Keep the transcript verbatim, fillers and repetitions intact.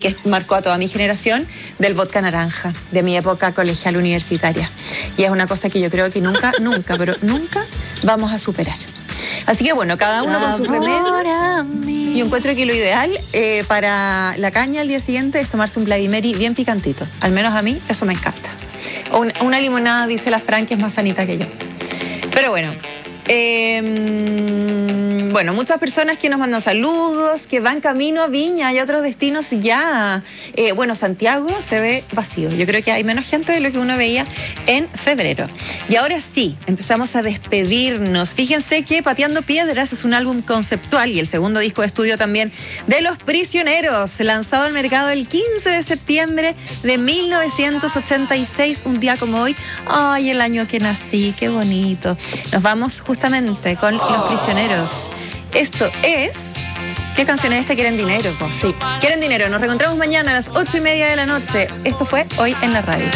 que marcó a toda mi generación, del vodka naranja, de mi época colegial universitaria. Y es una cosa que yo creo que nunca, nunca, pero nunca vamos a superar. Así que bueno, cada uno con sus remedios. Yo encuentro que lo ideal eh, para la caña al día siguiente es tomarse un Bloody Mary bien picantito. Al menos a mí eso me encanta. O una, una limonada, dice la Fran, que es más sanita que yo. Pero bueno, eh, bueno, muchas personas que nos mandan saludos, que van camino a Viña y a otros destinos ya. Eh, bueno, Santiago se ve vacío. Yo creo que hay menos gente de lo que uno veía en febrero. Y ahora sí, empezamos a despedirnos. Fíjense que Pateando Piedras es un álbum conceptual y el segundo disco de estudio también de Los Prisioneros, lanzado al mercado el quince de septiembre de mil novecientos ochenta y seis, un día como hoy. Ay, el año que nací, qué bonito. Nos vamos justamente con Los Prisioneros. Esto es... ¿Qué canción es esta? ¿Quieren dinero? Pues sí, Quieren Dinero. Nos reencontramos mañana a las ocho y media de la noche. Esto fue Hoy en la Radio.